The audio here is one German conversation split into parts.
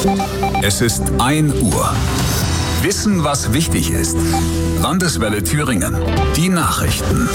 Es ist 1 Uhr. Wissen, was wichtig ist. Landeswelle Thüringen. Die Nachrichten.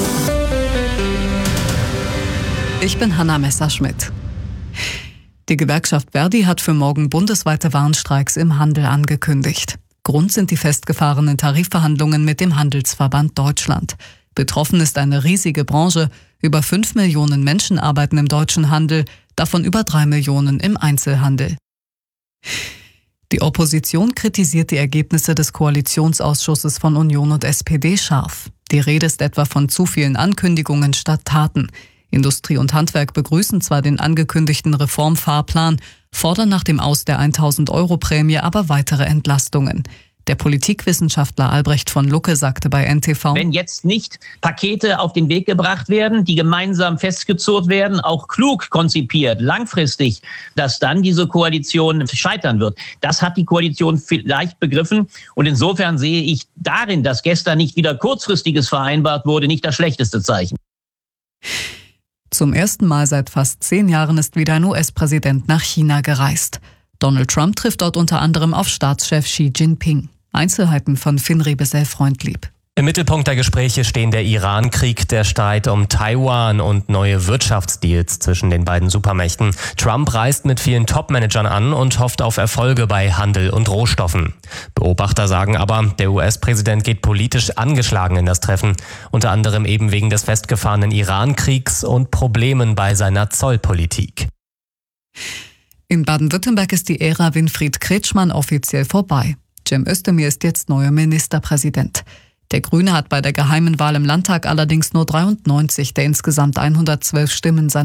Ich bin Hanna Messerschmidt. Die Gewerkschaft ver.di hat für morgen bundesweite Warnstreiks im Handel angekündigt. Grund sind die festgefahrenen Tarifverhandlungen mit dem Handelsverband Deutschland. Betroffen ist eine riesige Branche. Über 5 Millionen Menschen arbeiten im deutschen Handel, davon über 3 Millionen im Einzelhandel. Die Opposition kritisiert die Ergebnisse des Koalitionsausschusses von Union und SPD scharf. Die Rede ist etwa von zu vielen Ankündigungen statt Taten. Industrie und Handwerk begrüßen zwar den angekündigten Reformfahrplan, fordern nach dem Aus der 1.000-Euro-Prämie aber weitere Entlastungen. Der Politikwissenschaftler Albrecht von Lucke sagte bei NTV: Wenn jetzt nicht Pakete auf den Weg gebracht werden, die gemeinsam festgezurrt werden, auch klug konzipiert, langfristig, dass dann diese Koalition scheitern wird. Das hat die Koalition vielleicht begriffen. Und insofern sehe ich darin, dass gestern nicht wieder Kurzfristiges vereinbart wurde, nicht das schlechteste Zeichen. Zum ersten Mal seit fast 10 Jahren ist wieder ein US-Präsident nach China gereist. Donald Trump trifft dort unter anderem auf Staatschef Xi Jinping. Einzelheiten von Finn Rebesel-Freundlieb. Im Mittelpunkt der Gespräche stehen der Iran-Krieg, der Streit um Taiwan und neue Wirtschaftsdeals zwischen den beiden Supermächten. Trump reist mit vielen Top-Managern an und hofft auf Erfolge bei Handel und Rohstoffen. Beobachter sagen aber, der US-Präsident geht politisch angeschlagen in das Treffen. Unter anderem eben wegen des festgefahrenen Iran-Kriegs und Problemen bei seiner Zollpolitik. In Baden-Württemberg ist die Ära Winfried Kretschmann offiziell vorbei. Cem Özdemir ist jetzt neuer Ministerpräsident. Der Grüne hat bei der geheimen Wahl im Landtag allerdings nur 93 der insgesamt 112 Stimmen seiner